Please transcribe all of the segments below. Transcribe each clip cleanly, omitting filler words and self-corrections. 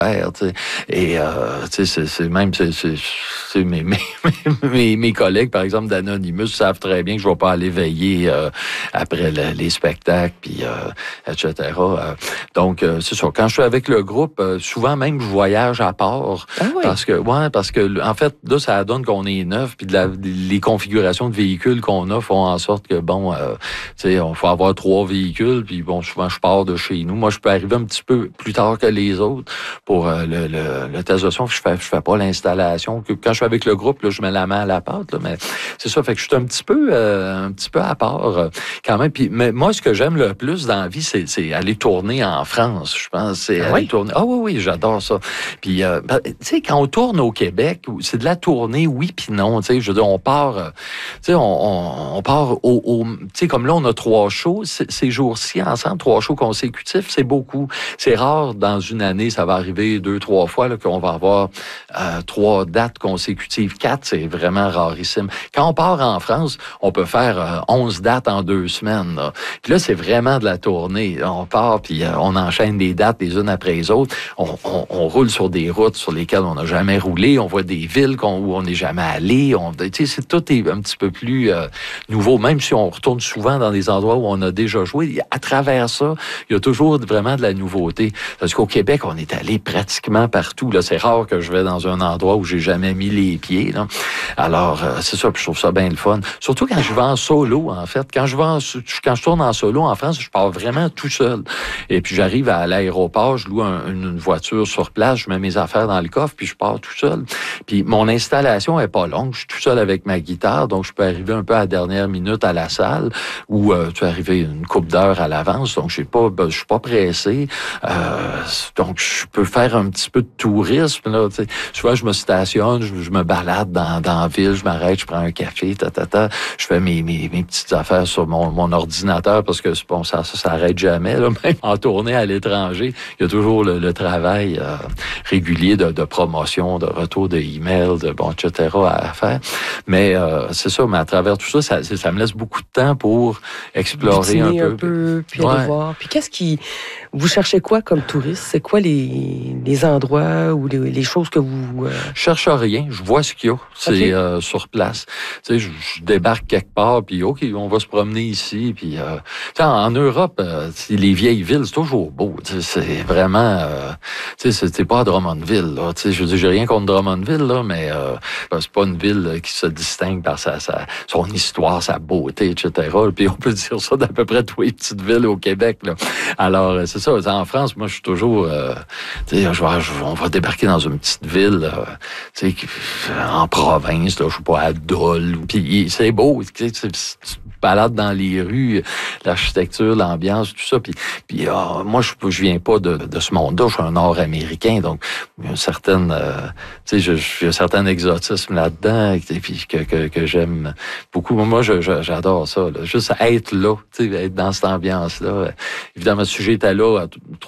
Tu sais. Et tu sais, c'est même c'est mes collègues, par exemple, d'Anonymous, savent très bien que je ne vais pas aller veiller après les spectacles, puis etc. Donc, c'est ça. Quand je suis avec le groupe, souvent même je voyage à part. Ah oui. Parce que en fait, là, ça donne qu'on est neuf, puis les configurations de véhicules qu'on a font en sorte que, bon, tu sais, on faut avoir 3 véhicules, puis bon, souvent, je pars de chez nous. Moi, je peux arriver un petit peu plus tard que les autres pour le test de son. Je fais pas l'installation. Quand je suis avec le groupe, là, je mets la main à la pâte, là, mais c'est ça. Fait que je suis un petit peu à part quand même. Puis, mais moi, ce que j'aime le plus dans la vie, c'est aller tourner en France. Je pense c'est aller tourner. Ah oui, j'adore ça. Puis, tu sais, quand on tourne au Québec, c'est de la tournée, oui, puis non. Tu sais, je veux dire, on part, tu sais, on part tu sais, comme là, on a 3 shows ces jours-ci ensemble, 3 shows consécutifs, c'est beaucoup. C'est rare dans une année, ça va arriver 2-3 fois là, qu'on va avoir 3 dates consécutives. 4, c'est vraiment rarissime. Quand on part en France, on peut faire 11 dates en 2 semaines. Là. Puis là, c'est vraiment de la tournée. On part, puis on enchaîne des dates les unes après les autres. On roule sur des routes sur lesquelles on n'a jamais roulé. On voit des villes où on n'est jamais allé. Tu sais, tout est un petit peu plus nouveau. Même si on retourne souvent dans des endroits où on a déjà joué, à travers ça, il y a toujours vraiment de la nouveauté. Parce qu'au Québec, on est allé pratiquement partout. Là, c'est rare que je vais dans un endroit où j'ai jamais mis les pieds. Là. Alors, c'est ça, puis je trouve ça bien le fun. Surtout quand je vais en solo, en fait. Quand je tourne en solo en France, je pars vraiment tout seul. Et puis, j'arrive à l'aéroport, je loue une voiture sur place, je mets mes affaires dans le coffre, puis je pars tout seul. Puis, mon installation est pas longue. Je suis tout seul avec ma guitare, donc je peux arriver un peu à la dernière minute à la salle, ou tu peux arriver une couple d'heures à l'avance, donc je suis pas pressé. Donc, je peux faire un petit peu de tourisme. Là, tu sais. Souvent, je me stationne, je me balade dans la ville, je m'arrête, je prends un café, je fais mes petites affaires sur mon ordinateur parce que bon, ça s'arrête jamais. Là. Même en tournée à l'étranger, il y a toujours le travail régulier de promotion, de retour de email, etc. à faire. Mais c'est ça, mais à travers tout ça, ça me laisse beaucoup de temps pour explorer un peu. Puis aller voir. Puis vous cherchez quoi comme touriste? C'est quoi les endroits ou les choses que vous... Je cherche rien. Je vois ce qu'il y a. C'est sur place. Tu sais, je débarque quelque part, puis OK, on va se promener ici. Puis, en Europe, les vieilles villes, c'est toujours beau. C'est vraiment... tu sais, c'est pas à Drummondville. Là. Tu sais, je veux dire, j'ai rien contre Drummondville, là, mais c'est pas une ville qui se distingue par son histoire, sa beauté, etc. Puis on peut dire ça d'à peu près toutes les petites villes au Québec. Là. Alors, c'est ça. En France, moi, je suis toujours... tu sais, on va débarquer dans une petite ville, tu sais, en province, là, je sais pas, à Dole. Puis c'est beau, tu sais, tu balades dans les rues, l'architecture, l'ambiance, tout ça. Puis moi, je viens pas de ce monde-là. Je suis un Nord-Américain, donc il y a une certaine, tu sais, j'ai un certain exotisme là-dedans, puis que j'aime beaucoup. Moi, j'adore ça. Là. Juste être là, tu sais, être dans cette ambiance-là. Évidemment, si j'étais là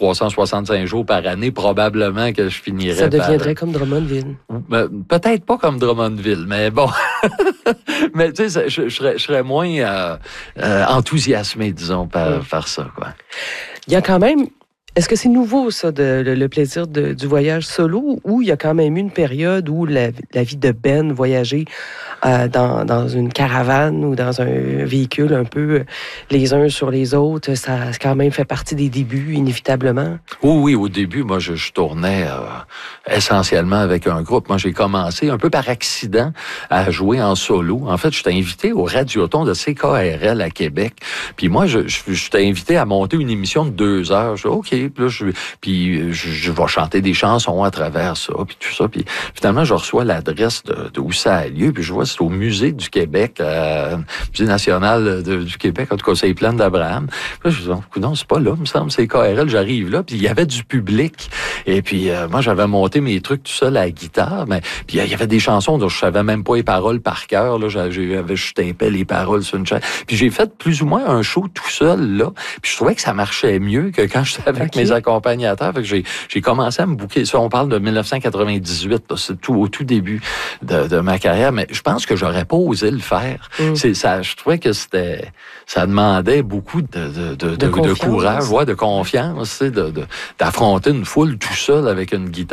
365 jours par année, probablement que je finirais Ça deviendrait comme Drummondville. Peut-être pas comme Drummondville, mais bon. Mais tu sais, je serais moins enthousiasmé, disons, par ça, quoi. Il y a quand même... Est-ce que c'est nouveau, ça, le plaisir du voyage solo, ou il y a quand même eu une période où la vie de Ben, voyager dans une caravane ou dans un véhicule un peu les uns sur les autres, ça a quand même fait partie des débuts, inévitablement? Oui, au début, moi, je tournais essentiellement avec un groupe. Moi, j'ai commencé un peu par accident à jouer en solo. En fait, j'étais invité au Radioton de CKRL à Québec. Puis moi, j'étais invité à monter une émission de 2 heures. Je dis, OK. Puis je vais chanter des chansons à travers ça, puis tout ça. Puis finalement, je reçois l'adresse d'où ça a lieu, puis je vois c'est au Musée du Québec, Musée national du Québec, en tout cas, c'est les Plaines d'Abraham. Puis là, je me dis, non, c'est pas là, il me semble, c'est KRL, j'arrive là, puis il y avait du public. Et puis, moi, j'avais monté mes trucs tout seul à la guitare, mais puis il y avait des chansons dont je savais même pas les paroles par cœur, là, je tapais les paroles sur une chaîne. Puis j'ai fait plus ou moins un show tout seul, là, puis je trouvais que ça marchait mieux que quand j'étais avec avec mes accompagnateurs. Fait que j'ai commencé à me booker. Ça, on parle de 1998. Là, c'est au tout début de ma carrière. Mais je pense que j'aurais pas osé le faire. Je trouvais que ça demandait beaucoup de courage, de confiance, d'affronter une foule tout seul avec une guitare.